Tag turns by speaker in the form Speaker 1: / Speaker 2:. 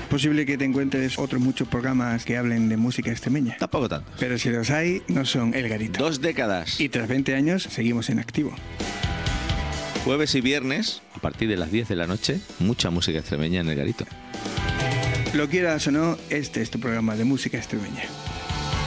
Speaker 1: posible que te encuentres otros muchos programas que hablen de música extremeña.
Speaker 2: Tampoco tanto.
Speaker 1: Pero si los hay, no son El Garito.
Speaker 2: 2 décadas.
Speaker 1: Y tras 20 años, seguimos en activo.
Speaker 2: Jueves y viernes, a partir de las 10 de la noche, mucha música extremeña en El Garito.
Speaker 1: Lo quieras o no, este es tu programa de música extremeña.